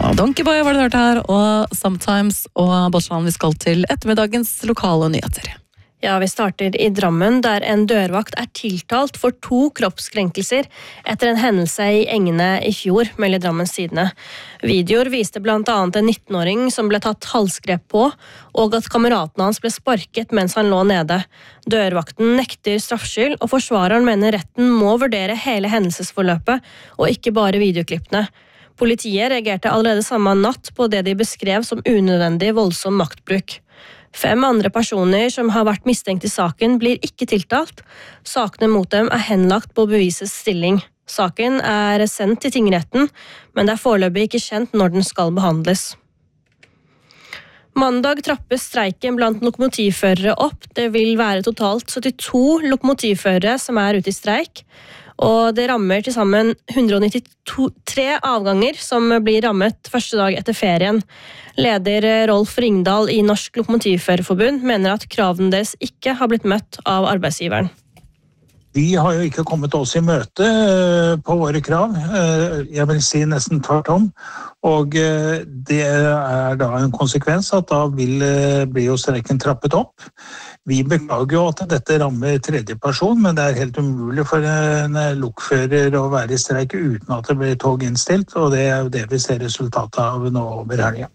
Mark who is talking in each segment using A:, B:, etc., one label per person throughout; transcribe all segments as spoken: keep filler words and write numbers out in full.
A: Ja, Donkeyboy var det hørt her, og Sometimes, og Borsland, vi skal til ettermiddagens lokale nyheter.
B: Ja, vi starter i Drammen, der en dørvakt er tiltalt for to kroppskrenkelser etter en hendelse i Engene i fjor, melder Drammens Tidende. Videoer viste blant annet en nittenåring som ble tatt halsgrep på, og at kameraten hans ble sparket mens han lå nede. Dørvakten nekter straffskyld, og forsvareren mener retten må vurdere hele hendelsesforløpet, og ikke bare videoklippene. Politiet reagerte allerede samme natt på det de beskrev som unødvendig voldsom maktbruk. Fem andre personer som har vært mistenkt i saken blir ikke tiltalt. Sakene mot dem er henlagt på bevisets stilling. Saken er sendt til tingretten, men det er foreløpig ikke kjent når den skal behandles. Mandag trappes streiken blant lokomotivførere opp. Det vil være totalt syttito lokomotivførere som er ute i streik. Og det rammer til sammen hundre og nittitre avganger som blir rammet første dag etter ferien. Leder Rolf Ringdal i Norsk Lokomotivførerforbund mener at kravene deres ikke har blitt møtt av arbeidsgiveren.
C: De har jo ikke kommet oss i møte på våre krav, jeg vil si nesten tvert om, og det er da en konsekvens at da vil bli jo streiken trappet opp. Vi beklager jo at dette rammer tredje person, men det er helt umulig for en lokfører å være i streik uten at det blir tog innstilt, og det er jo det vi ser resultatet av nå over helgen.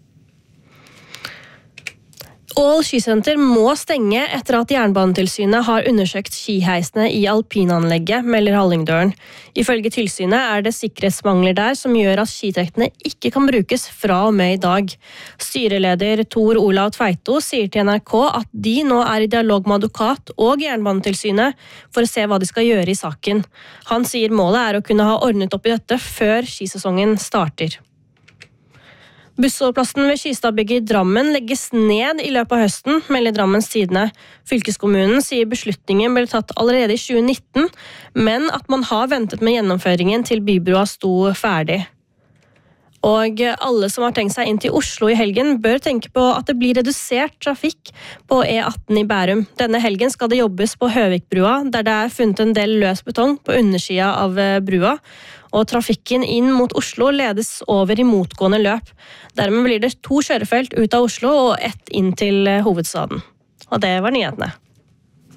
B: Ål skisenter må stenge etter at Jernbanetilsynet har undersøkt skiheisene i alpinanlegget, melder Hallingdølen. Ifølge tilsynet er det sikkerhetsmangler der som gjør at skitrektene ikke kan brukes fra og med i dag. Styreleder Tor Olav Tveito sier til N R K at de nå er i dialog med advokat og Jernbanetilsynet for å se hva de skal gjøre i saken. Han sier målet er å kunne ha ordnet opp i dette før skisesongen starter. Bussholdeplassen ved Kistadbygget i Drammen legges ned i løpet av høsten, melder Drammens Tidende. Fylkeskommunen sier beslutningen ble tatt allerede i tjue nitten, men at man har ventet med gjennomføringen til bybrua sto ferdig. Og alle som har tenkt seg inn til Oslo i helgen bør tenke på at det blir redusert trafikk på E atten i Bærum. Denne helgen skal det jobbes på Høvikbrua, der det er funnet en del løs betong på undersida av brua, og trafikken inn mot Oslo ledes over i motgående løp. Dermed blir det to kjørefelt ut av Oslo og ett inn til hovedstaden. Og det var nyhetene.